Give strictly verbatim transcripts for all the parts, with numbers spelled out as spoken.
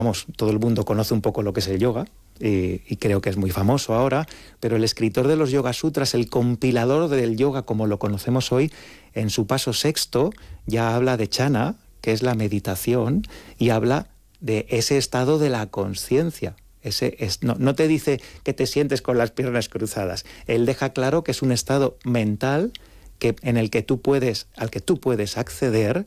Vamos, todo el mundo conoce un poco lo que es el yoga, y, y creo que es muy famoso ahora, pero el escritor de los Yoga Sutras, el compilador del yoga como lo conocemos hoy, en su paso sexto ya habla de jhana, que es la meditación, y habla de ese estado de la conciencia. Ese es, no, no te dice que te sientes con las piernas cruzadas. Él deja claro que es un estado mental que, en el que tú puedes, al que tú puedes acceder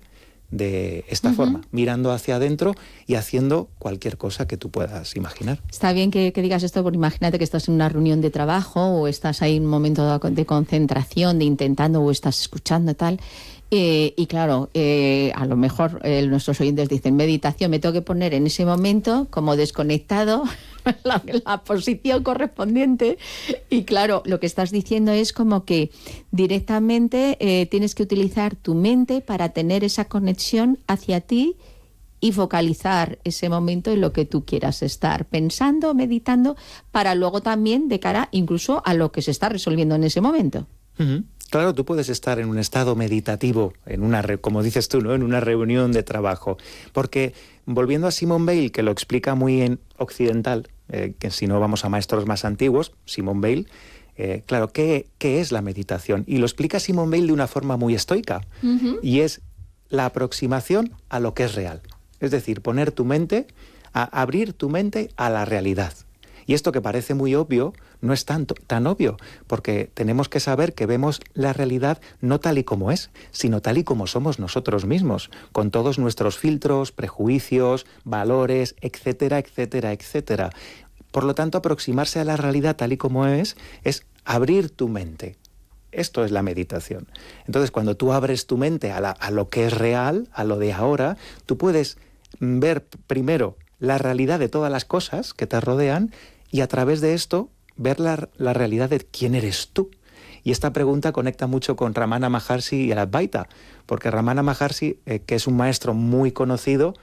de esta uh-huh. forma, mirando hacia adentro y haciendo cualquier cosa que tú puedas imaginar. Está bien que, que digas esto, porque imagínate que estás en una reunión de trabajo o estás ahí en un momento de, de concentración, de intentando o estás escuchando tal. Eh, y claro, eh, a lo mejor eh, nuestros oyentes dicen meditación, me tengo que poner en ese momento como desconectado la, la posición correspondiente, y claro, lo que estás diciendo es como que directamente eh, tienes que utilizar tu mente para tener esa conexión hacia ti y focalizar ese momento en lo que tú quieras estar pensando, meditando, para luego también de cara incluso a lo que se está resolviendo en ese momento. Uh-huh. Claro, tú puedes estar en un estado meditativo, en una re, como dices tú, ¿no? En una reunión de trabajo. Porque, volviendo a Simone Weil, que lo explica muy en occidental, eh, que si no vamos a maestros más antiguos, Simone Weil, eh, claro, ¿qué, ¿qué es la meditación? Y lo explica Simone Weil de una forma muy estoica. Uh-huh. Y es la aproximación a lo que es real. Es decir, poner tu mente, a abrir tu mente a la realidad. Y esto que parece muy obvio, no es tanto, tan obvio, porque tenemos que saber que vemos la realidad no tal y como es, sino tal y como somos nosotros mismos, con todos nuestros filtros, prejuicios, valores, etcétera, etcétera, etcétera. Por lo tanto, aproximarse a la realidad tal y como es, es abrir tu mente. Esto es la meditación. Entonces, cuando tú abres tu mente a, la, a lo que es real, a lo de ahora, tú puedes ver primero la realidad de todas las cosas que te rodean, y a través de esto ver la, la realidad de quién eres tú. Y esta pregunta conecta mucho con Ramana Maharshi y el Advaita, porque Ramana Maharshi, eh, que es un maestro muy conocido,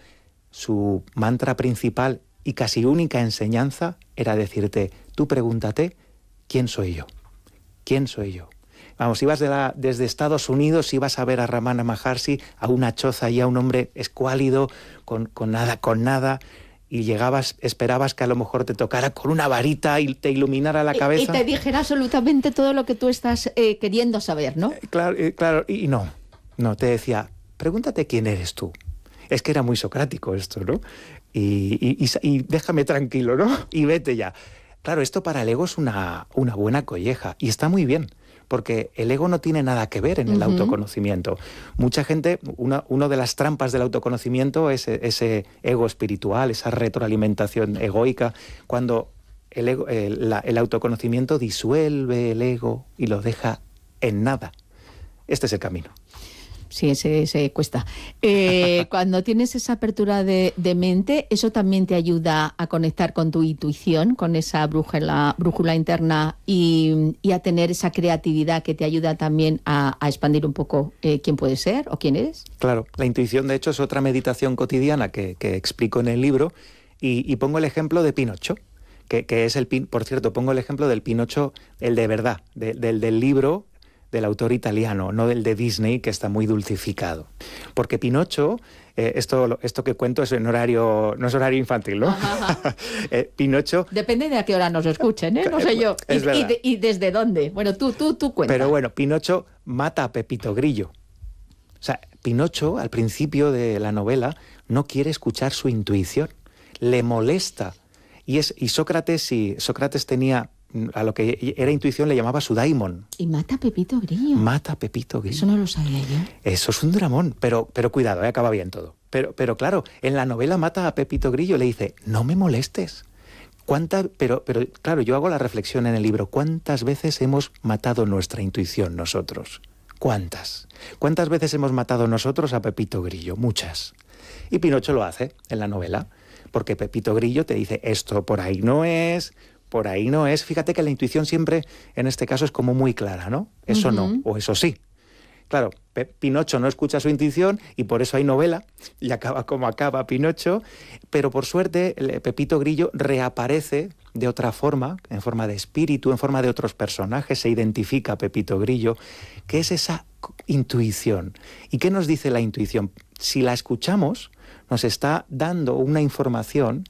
su mantra principal y casi única enseñanza era decirte, tú pregúntate, ¿quién soy yo? ¿Quién soy yo? Vamos, ibas de la, desde Estados Unidos, ibas a ver a Ramana Maharshi, a una choza y a un hombre escuálido, con, con nada, con nada, y llegabas, esperabas que a lo mejor te tocara con una varita y te iluminara la cabeza. Y, y te dijera absolutamente todo lo que tú estás eh, queriendo saber, ¿no? Eh, claro, eh, claro, y no, no, te decía, pregúntate quién eres tú. Es que era muy socrático esto, ¿no? Y, y, y, y déjame tranquilo, ¿no? Y vete ya. Claro, esto para el ego es una, una buena colleja, y está muy bien, porque el ego no tiene nada que ver en el uh-huh. autoconocimiento. Mucha gente, una, una de las trampas del autoconocimiento es ese ego espiritual, esa retroalimentación egoica, cuando el, ego, el, la, el autoconocimiento disuelve el ego y lo deja en nada. Este es el camino. Sí, ese, ese cuesta. Eh, cuando tienes esa apertura de, de mente, eso también te ayuda a conectar con tu intuición, con esa brújula, brújula interna y, y a tener esa creatividad que te ayuda también a, a expandir un poco eh, quién puedes ser o quién eres. Claro, la intuición de hecho es otra meditación cotidiana que, que explico en el libro, y, y pongo el ejemplo de Pinocho, que, que es el, por cierto, pongo el ejemplo del Pinocho, el de verdad, de, del, del libro, del autor italiano, no del de Disney, que está muy dulcificado. Porque Pinocho, eh, esto, esto que cuento es en horario, no es horario infantil, ¿no? Ajá, ajá. eh, Pinocho... Depende de a qué hora nos escuchen, ¿eh? No sé yo. Es y, y, de, ¿Y desde dónde? Bueno, tú, tú, tú cuenta. Pero bueno, Pinocho mata a Pepito Grillo. O sea, Pinocho, al principio de la novela, no quiere escuchar su intuición. Le molesta. Y, es, y Sócrates, si Sócrates tenía... a lo que era intuición le llamaba su daimon. ¿Y mata a Pepito Grillo? Mata a Pepito Grillo. Eso no lo sabía yo. Eso es un dramón, pero, pero cuidado, eh, acaba bien todo. Pero, pero claro, en la novela mata a Pepito Grillo, le dice, no me molestes. ¿Cuánta, pero, pero claro, yo hago la reflexión en el libro, ¿cuántas veces hemos matado nuestra intuición nosotros? ¿Cuántas? ¿Cuántas veces hemos matado nosotros a Pepito Grillo? Muchas. Y Pinocho lo hace en la novela, porque Pepito Grillo te dice, esto por ahí no es... por ahí no es. Fíjate que la intuición siempre, en este caso, es como muy clara, ¿no? Eso uh-huh. no, o eso sí. Claro, Pe- Pinocho no escucha su intuición y por eso hay novela, y acaba como acaba Pinocho, pero por suerte el Pepito Grillo reaparece de otra forma, en forma de espíritu, en forma de otros personajes, se identifica Pepito Grillo, que es esa intuición. ¿Y qué nos dice la intuición? Si la escuchamos, nos está dando una información